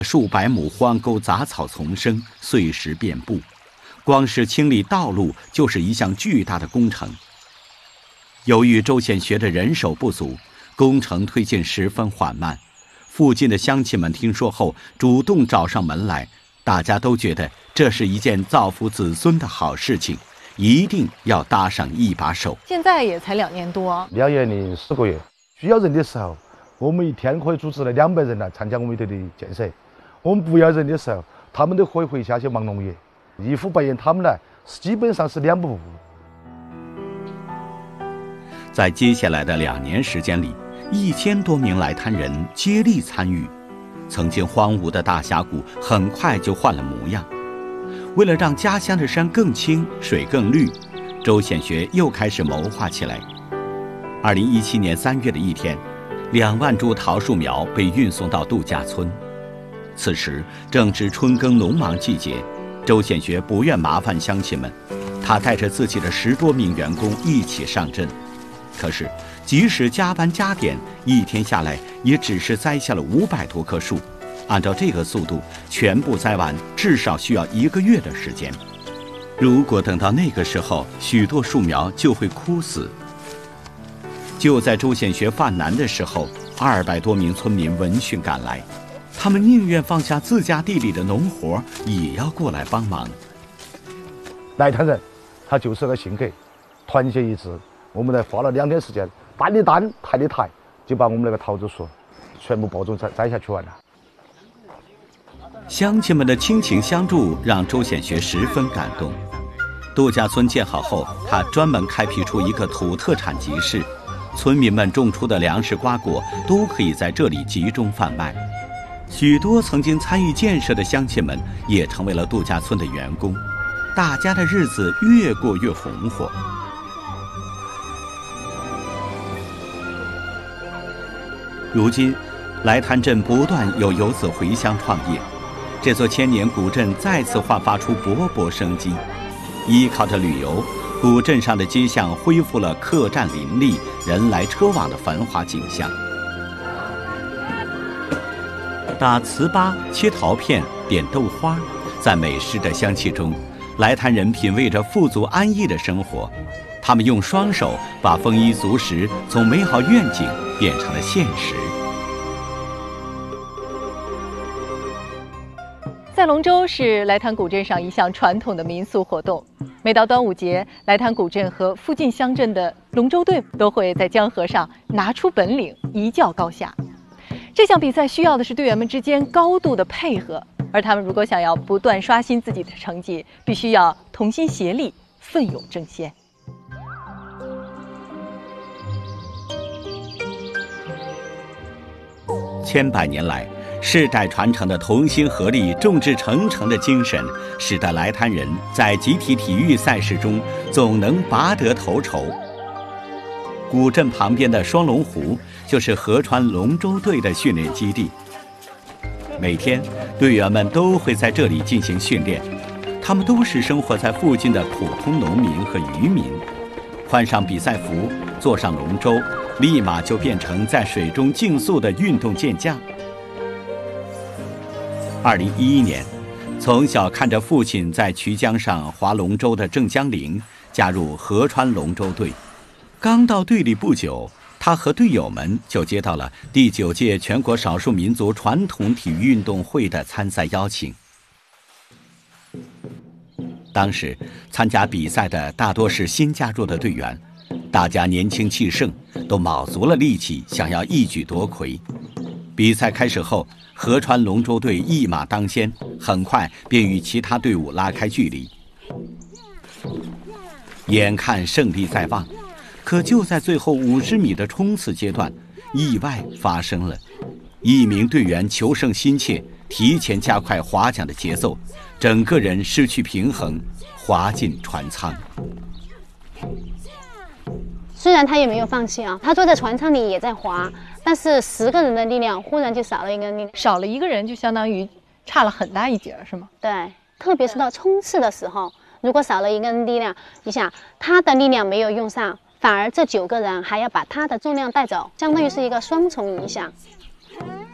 数百亩荒沟杂草丛生，碎石遍布，光是清理道路就是一项巨大的工程。由于周显学的人手不足，工程推进十分缓慢。附近的乡亲们听说后，主动找上门来，大家都觉得这是一件造福子孙的好事情，一定要搭上一把手。 现在也才2年多 ，2年零4个月。需要人的时候，我们一天可以组织了200人来参加我们的建设。我们不要人的时候，他们都可以回家去忙农业。一呼百应，他们来基本上是2不误。 在接下来的2年时间里，1000多名来滩人接力参与，曾经荒芜的大峡谷很快就换了模样。为了让家乡的山更青、水更绿，周显学又开始谋划起来。2017年3月的一天，2万株桃树苗被运送到度假村。此时正值春耕农忙季节，周显学不愿麻烦乡亲们，他带着自己的10多名员工一起上阵。可是即使加班加点，一天下来也只是栽下了500多棵树。按照这个速度，全部栽完至少需要1个月的时间。如果等到那个时候，许多树苗就会枯死。就在周显学犯难的时候，200多名村民闻讯赶来，他们宁愿放下自家地里的农活，也要过来帮忙。 来滩人，他就是个性格，团结一致。我们花了2天时间，担的担，抬的抬，就把我们那个桃子树全部播种栽下去完了。 乡亲们的亲情相助让周显学十分感动。度假村建好后，他专门开辟出一个土特产集市，村民们种出的粮食瓜果都可以在这里集中贩卖。许多曾经参与建设的乡亲们也成为了度假村的员工，大家的日子越过越红火。如今，来滩镇不断有游子回乡创业，这座千年古镇再次焕发出勃勃生机。依靠着旅游，古镇上的街巷恢复了客栈林立、人来车往的繁华景象。打糍粑、切桃片、点豆花，在美食的香气中，来滩人品味着富足安逸的生活。他们用双手把丰衣足食从美好愿景变成了现实。 赛龙舟是来滩古镇上一项传统的民俗活动。每到端午节，来滩古镇和附近乡镇的龙舟队都会在江河上拿出本领，一较高下。这项比赛需要的是队员们之间高度的配合，而他们如果想要不断刷新自己的成绩，必须要同心协力，奋勇争先。 千百年来，世代传承的同心合力、众志成城的精神，使得来滩人在集体体育赛事中总能拔得头筹。古镇旁边的双龙湖就是合川龙舟队的训练基地，每天队员们都会在这里进行训练。他们都是生活在附近的普通农民和渔民，换上比赛服，坐上龙舟，立马就变成在水中竞速的运动健将。2011年，从小看着父亲在衢江上划龙舟的郑江玲加入合川龙舟队。刚到队里不久，他和队友们就接到了第9届全国少数民族传统体育运动会的参赛邀请。当时参加比赛的大多是新加入的队员，大家年轻气盛，都卯足了力气想要一举夺魁。比赛开始后，合川龙舟队一马当先，很快便与其他队伍拉开距离。眼看胜利在望，可就在最后50米的冲刺阶段，意外发生了。一名队员求胜心切，提前加快划桨的节奏，整个人失去平衡，滑进船舱。 虽然他也没有放弃啊，他坐在船舱里也在划，但是10个人的力量忽然就少了一个人力量， 少了一个人就相当于差了很大一截，是吗？ 对，特别是到冲刺的时候，如果少了一个人力量，你想他的力量没有用上，反而这9个人还要把他的重量带走，相当于是一个双重影响。